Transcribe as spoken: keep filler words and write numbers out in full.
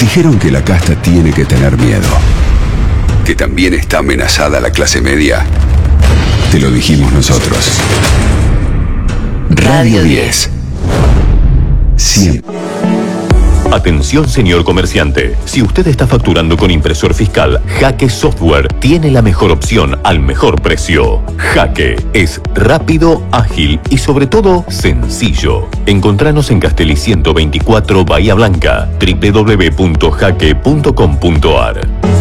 Dijeron que la casta tiene que tener miedo, que también está amenazada la clase media. Te lo dijimos nosotros. Radio diez. Siempre. Atención, señor comerciante. Si usted está facturando con impresor fiscal, Jaque Software tiene la mejor opción al mejor precio. Jaque es rápido, ágil y sobre todo sencillo. Encontranos en Castelli ciento veinticuatro Bahía Blanca, doble u doble u doble u punto jaque punto com punto ar.